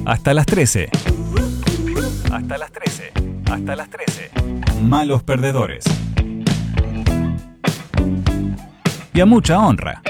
hasta las 13. Hasta las 13. Hasta las 13. Malos perdedores. Y a mucha honra.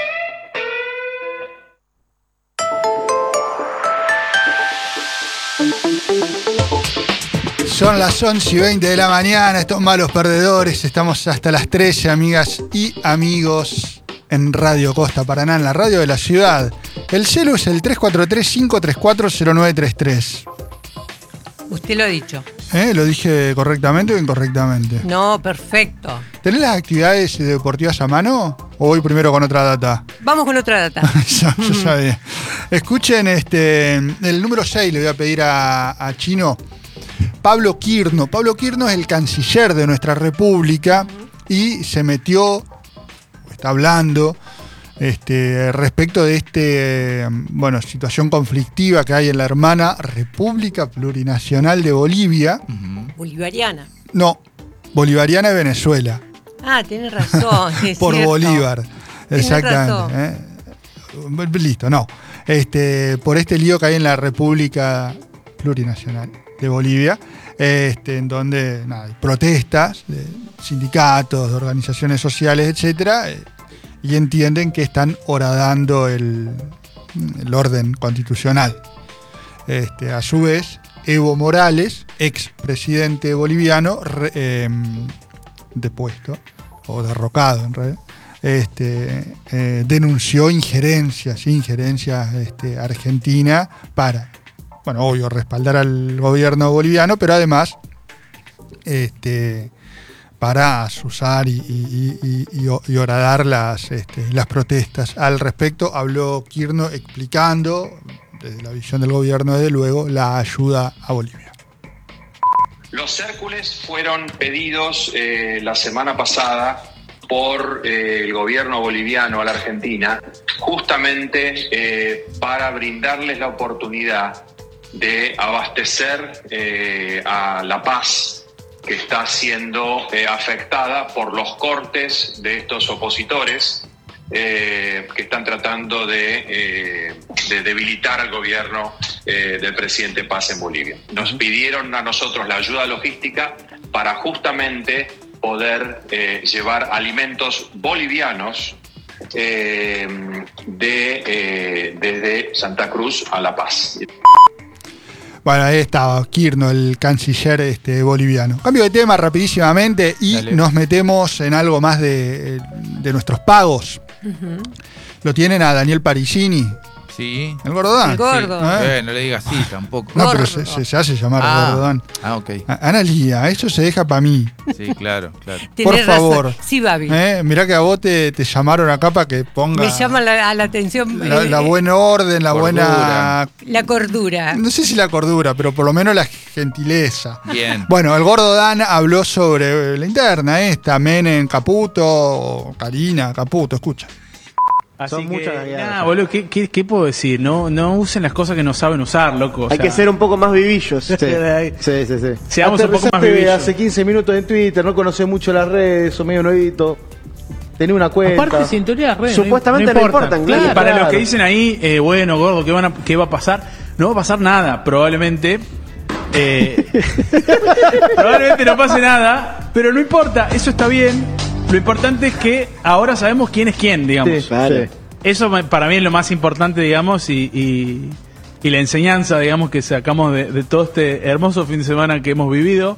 Son las 11:20 de la mañana, estos malos perdedores. Estamos hasta las 13, amigas y amigos, en Radio Costa Paraná, en la radio de la ciudad. El celu es el 343-534-0933. Usted lo ha dicho. ¿Lo dije correctamente o incorrectamente? No, perfecto. ¿Tenés las actividades deportivas a mano o voy primero con otra data? Vamos con otra data. Yo sabía. Escuchen, el número 6 le voy a pedir a Chino. Pablo Quirno. Pablo Quirno es el canciller de nuestra república y se metió, está hablando respecto de situación conflictiva que hay en la hermana República Plurinacional de Bolivia. Bolivariana. No, bolivariana de Venezuela. Ah, tenés razón. Es por cierto. Bolívar. Exactamente. Listo, no. Por este lío que hay en la República Plurinacional de Bolivia, en donde hay protestas de sindicatos, de organizaciones sociales, etcétera, y entienden que están horadando el orden constitucional. A su vez, Evo Morales, expresidente boliviano, depuesto o derrocado en realidad, denunció injerencias Argentina para, obvio, respaldar al gobierno boliviano, pero además para azuzar y horadar las protestas. Al respecto habló Quirno explicando, desde la visión del gobierno, desde luego, la ayuda a Bolivia. Los Hércules fueron pedidos la semana pasada por el gobierno boliviano a la Argentina, justamente para brindarles la oportunidad de abastecer a La Paz, que está siendo afectada por los cortes de estos opositores que están tratando de debilitar al gobierno del presidente Paz en Bolivia. Nos pidieron a nosotros la ayuda logística para justamente poder llevar alimentos bolivianos desde Santa Cruz a La Paz. Bueno, ahí estaba Quirno, el canciller boliviano. Cambio de tema rapidísimamente y Dale. Nos metemos en algo más de nuestros pagos. Uh-huh. Lo tienen a Daniel Parisini. Sí. El Gordodán. El Gordo. Sí. No le digas así tampoco. No, pero se hace llamar Gordodán. Ok. Analía, eso se deja para mí. Sí, claro. Por favor. Razón. Sí, Babi. Mirá que a vos te llamaron acá para que ponga... Me llama a la atención... La buena orden, la cordura. Buena... La cordura. No sé si la cordura, pero por lo menos la gentileza. Bien. Bueno, el Gordodán habló sobre la interna Menem, Caputo, Karina, Caputo, escucha. Así son que, muchas nada, boludo, ¿qué puedo decir? No usen las cosas que no saben usar, loco. Hay que ser un poco más vivillos. Sí. Seamos un poco más vivillos. Hace 15 minutos en Twitter, no conocés mucho las redes, sos medio nuevito. Tenés una cuenta. Aparte, sin teoría, redes. Supuestamente no importan, claro. Y para claro. los que dicen ahí, bueno, gordo, ¿qué va a pasar? No va a pasar nada, probablemente. Probablemente no pase nada, pero no importa, eso está bien. Lo importante es que ahora sabemos quién es quién, digamos. Sí, claro. Eso para mí es lo más importante, digamos, y la enseñanza, digamos, que sacamos de todo este hermoso fin de semana que hemos vivido.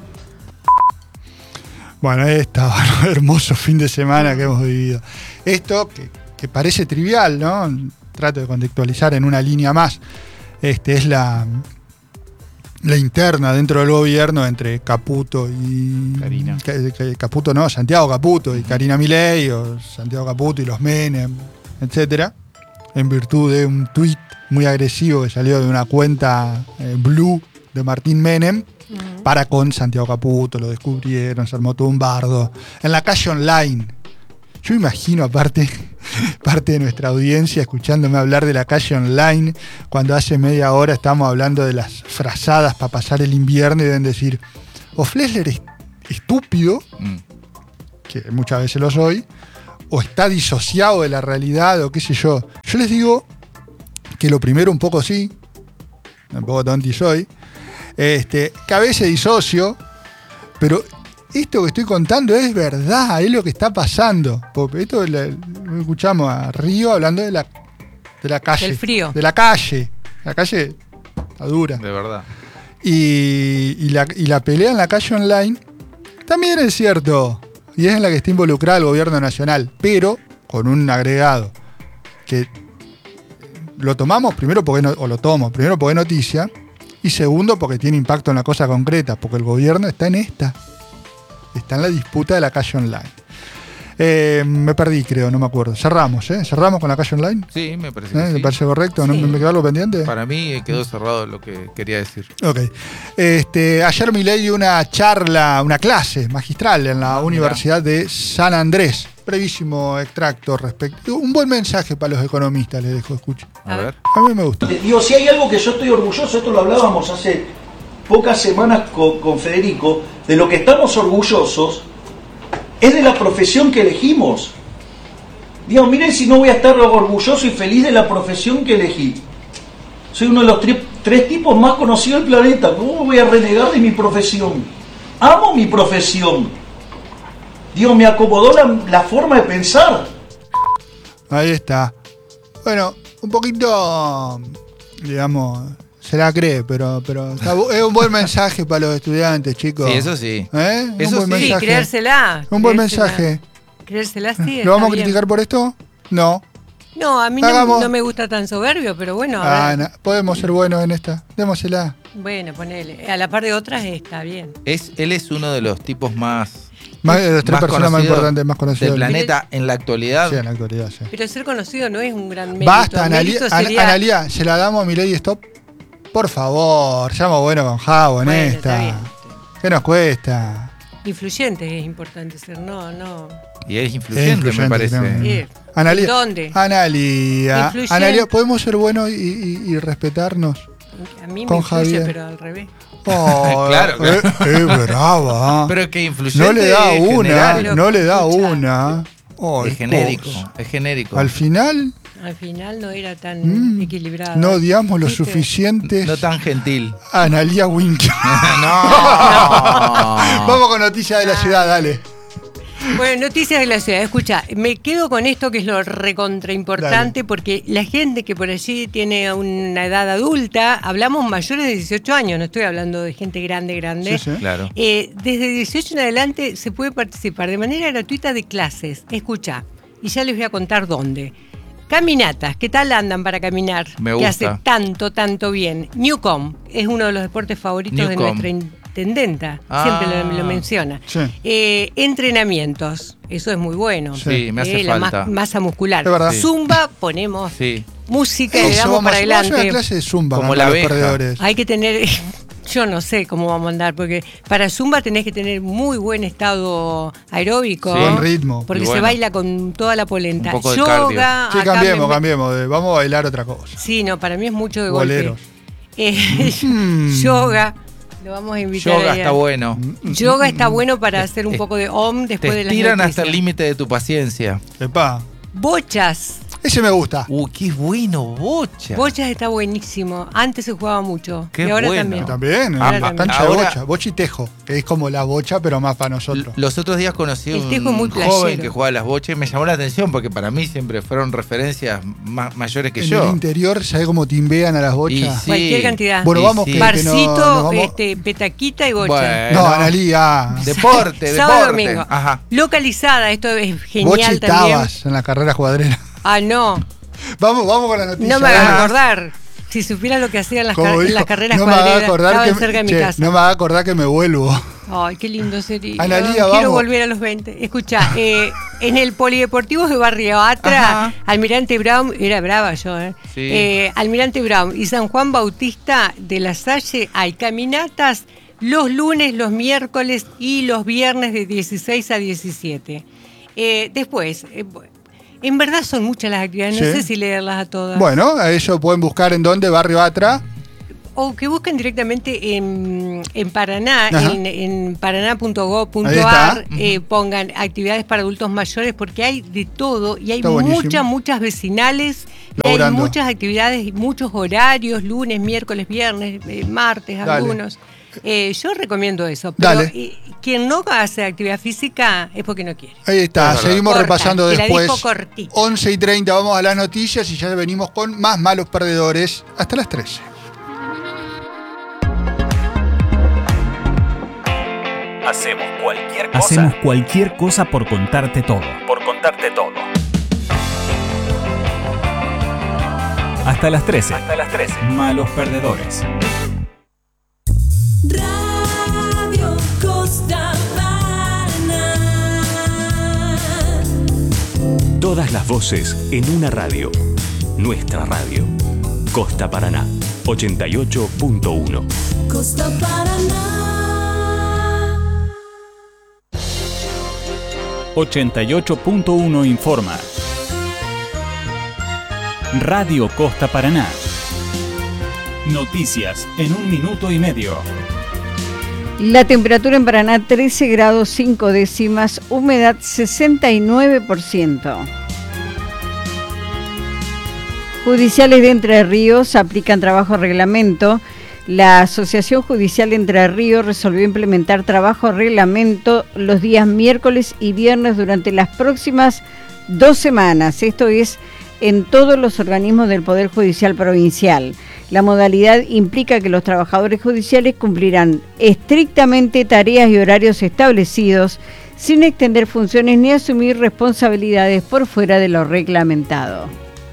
Bueno, hermoso fin de semana que hemos vivido. Esto que parece trivial, ¿no? Trato de contextualizar en una línea más. Es la interna dentro del gobierno entre Caputo y... Karina. Caputo no, Santiago Caputo y Karina Milei, o Santiago Caputo y los Menem, etcétera, en virtud de un tuit muy agresivo que salió de una cuenta Blue de Martín Menem, para con Santiago Caputo, lo descubrieron, se armó todo un bardo. En la calle online. Yo imagino, aparte, parte de nuestra audiencia escuchándome hablar de la calle online, cuando hace media hora estamos hablando de las frazadas para pasar el invierno y deben decir, o Flesler es estúpido, que muchas veces lo soy, o está disociado de la realidad, o qué sé yo. Yo les digo que lo primero un poco sí, un poco tonti soy, que a veces disocio, pero esto que estoy contando es verdad, es lo que está pasando. Porque esto lo escuchamos a Río hablando de la calle. Del frío. De la calle. La calle está dura. De verdad. Y la pelea en la calle online también es cierto. Y es en la que está involucrado el gobierno nacional. Pero con un agregado. Que lo tomamos primero porque primero porque es noticia. Y segundo porque tiene impacto en la cosa concreta. Porque el gobierno está en esta. Está en la disputa de la calle online. Me perdí, creo, no me acuerdo. Cerramos, ¿eh? ¿Cerramos con la calle online? Sí, me parece que ¿Me sí. parece correcto? ¿No Sí. me quedó algo pendiente? Para mí quedó cerrado lo que quería decir. Ok. Ayer Milei dio una charla, una clase magistral en la Universidad de San Andrés. Brevísimo extracto respecto. Un buen mensaje para los economistas, les dejo, escucho. A ver. A mí me gusta. Digo, si hay algo que yo estoy orgulloso, esto lo hablábamos hace pocas semanas con Federico, de lo que estamos orgullosos es de la profesión que elegimos. Digo, miren si no voy a estar orgulloso y feliz de la profesión que elegí. Soy uno de los tres tipos más conocidos del planeta. ¿Cómo voy a renegar de mi profesión? Amo mi profesión. Digo, me acomodó la forma de pensar. Ahí está. Bueno, un poquito, digamos, se la cree, pero es un buen mensaje para los estudiantes, chicos. Sí, eso sí. Un Eso buen sí. Sí, mensaje. creérsela. Un buen creérsela. mensaje. Creérsela, sí. ¿Lo está vamos a bien. criticar por esto? No. No, a mí Hagamos. no me gusta tan soberbio, pero bueno, a ver. Podemos ser buenos en esta. Démosela. Bueno, ponele. A la par de otras está bien. Él es uno de los tipos más Más de las tres personas más conocidos importantes, más conocidas del planeta en la actualidad. Sí, en la actualidad, sí. Pero ser conocido no es un gran mérito. Basta, Mérito sería- Analía, ¿se la damos a Milei Stop? Por favor, seamos buenos con Javo en Bueno, esta. está bien. ¿Qué nos cuesta? Influyente es importante ser, no. Y es influyente, me parece. Sí. Analía, ¿Dónde? Analía, Influyente. Analía, ¿podemos ser buenos y respetarnos? A mí me Con influye, Javier. pero al revés. Oh, Claro. Es brava. Pero que influyente No le da en una, general. no le da Escucha. una. Oh, Es genérico, cosa. es genérico. Al final, Al final no era tan equilibrado. no odiamos lo ¿Viste? suficiente No tan gentil. a Analía Winkel. No. Vamos con noticias de la ciudad, dale. Bueno, noticias de la ciudad. Escucha, me quedo con esto que es lo recontra importante Dale. porque la gente que por allí tiene una edad adulta, hablamos mayores de 18 años, no estoy hablando de gente grande. Sí, sí. Claro. Desde 18 en adelante se puede participar de manera gratuita de clases. Escucha, y ya les voy a contar dónde. Caminatas, ¿qué tal andan para caminar? Me Que gusta. hace tanto bien. Newcomb es uno de los deportes favoritos de Newcomb. nuestra intendenta, Ah. siempre lo menciona. Sí. Entrenamientos, eso es muy bueno. Sí, me hace La falta. masa muscular. Es verdad. Sí. Zumba, ponemos Sí. música y le Eso, damos vamos para a hacer una adelante. clase de zumba Como contra la los abeja. perdedores. Hay que tener, yo no sé cómo vamos a andar, porque para Zumba tenés que tener muy buen estado aeróbico. Sí. Buen ritmo. Porque Y se bueno, baila con toda la polenta. un poco de Yoga. Sí, acá cambiemos. Vamos a bailar otra cosa. Sí, no, para mí es mucho de Boleros. golpe. Yoga. Lo vamos a invitar. Yoga ahí a- está bueno. Yoga está bueno para hacer un poco de OM después Te de las estiran hasta noticias. el límite de tu paciencia. Epa, Bochas. ese me gusta. Qué bueno, bocha. Bochas está buenísimo. Antes se jugaba mucho. Qué y ahora bueno. también. También, Ahora la también. cancha de Ahora- bocha. Bocha y tejo, que es como la bocha, pero más para nosotros. Los otros días conocí a El tejo es muy un joven playero. que jugaba a las bochas y me llamó la atención porque para mí siempre fueron referencias mayores que en yo. el interior, ¿sabes cómo timbean a las Y bochas? sí. Cualquier cantidad. Bueno, Y vamos sí. que Barcito, nos vamos- petaquita y bocha. Bueno. No, Analía. Deporte, Sábado deporte. domingo. Ajá. Localizada, esto es Bocha genial y también. tabas en la carrera cuadrera. Ah, no. Vamos con la noticia. No me hagas dale. acordar. Si supiera lo que hacían las, Como en dijo, las carreras no me haga cuadreras, acordar estaban que cerca de mi che, casa. no me haga acordar que me vuelvo. Ay, qué lindo sería. Analía, Quiero vamos. volver a los 20. Escucha, en el Polideportivo de Barrio Atra, Ajá. Almirante Brown, era brava yo, Sí. Almirante Brown y San Juan Bautista de la Salle hay caminatas los lunes, los miércoles y los viernes de 16 a 17. Después, en verdad son muchas las actividades, no Sí. sé si leerlas a todas. Bueno, a eso pueden buscar en dónde, Barrio Atra. O que busquen directamente en Paraná, Ajá. en Ahí está. paraná.gov.ar, pongan actividades para adultos mayores, porque hay de todo y hay Está buenísimo. muchas vecinales Y hay laburando. muchas actividades, muchos horarios, lunes, miércoles, viernes, martes, Dale. algunos. Yo recomiendo eso. Pero Dale. Quien no hace actividad física es porque no quiere. Ahí está, seguimos Corta, repasando te la después. dijo cortita. 11:30 vamos a las noticias y ya venimos con más malos perdedores hasta las 13. Hacemos cualquier cosa por contarte todo. Hasta las 13. Malos perdedores. Radio Costa Paraná. Todas las voces en una radio. Nuestra radio. Costa Paraná, 88.1. Costa Paraná. 88.1 informa. Radio Costa Paraná. Noticias en 1 minuto y medio. La temperatura en Paraná 13 grados 5 décimas, humedad 69%. Judiciales de Entre Ríos aplican trabajo reglamento. La Asociación Judicial de Entre Ríos resolvió implementar trabajo reglamento los días miércoles y viernes durante las próximas 2 semanas. Esto es en todos los organismos del Poder Judicial Provincial. La modalidad implica que los trabajadores judiciales cumplirán estrictamente tareas y horarios establecidos, sin extender funciones ni asumir responsabilidades por fuera de lo reglamentado.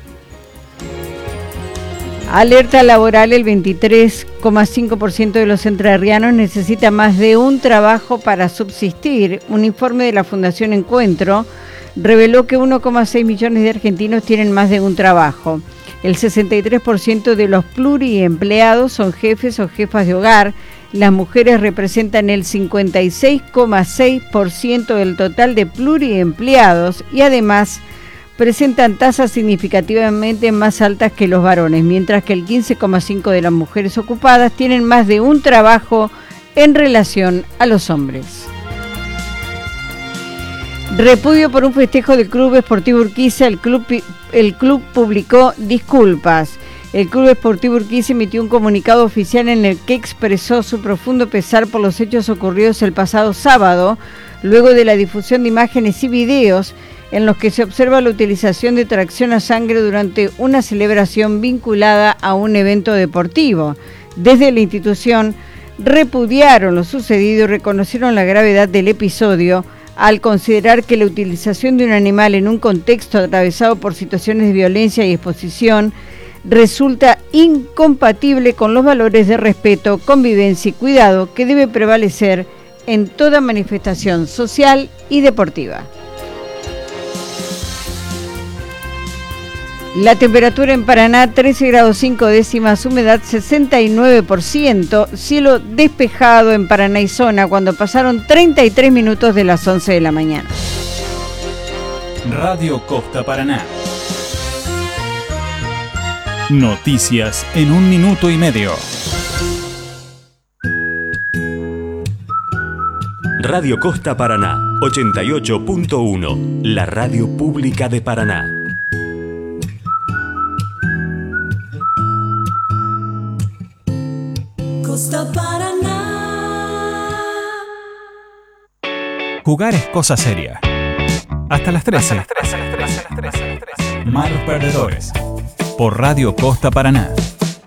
Alerta laboral: el 23,5% de los entrerrianos necesita más de un trabajo para subsistir. Un informe de la Fundación Encuentro reveló que 1,6 millones de argentinos tienen más de un trabajo. El 63% de los pluriempleados son jefes o jefas de hogar. Las mujeres representan el 56,6% del total de pluriempleados y además presentan tasas significativamente más altas que los varones, mientras que el 15,5% de las mujeres ocupadas tienen más de un trabajo en relación a los hombres. Repudio por un festejo del Club Esportivo Urquiza. El club publicó disculpas. El Club Esportivo Urquiza emitió un comunicado oficial en el que expresó su profundo pesar por los hechos ocurridos el pasado sábado, luego de la difusión de imágenes y videos en los que se observa la utilización de tracción a sangre durante una celebración vinculada a un evento deportivo. Desde la institución repudiaron lo sucedido y reconocieron la gravedad del episodio, al considerar que la utilización de un animal en un contexto atravesado por situaciones de violencia y exposición resulta incompatible con los valores de respeto, convivencia y cuidado que debe prevalecer en toda manifestación social y deportiva. La temperatura en Paraná 13 grados 5 décimas, humedad 69%, cielo despejado en Paraná y zona cuando pasaron 33 minutos de las 11 de la mañana. Radio Costa Paraná. Noticias en 1 minuto y medio. Radio Costa Paraná, 88.1, la radio pública de Paraná. Costa Paraná. Jugar es cosa seria. Hasta las 13. Malos perdedores. Por Radio Costa Paraná.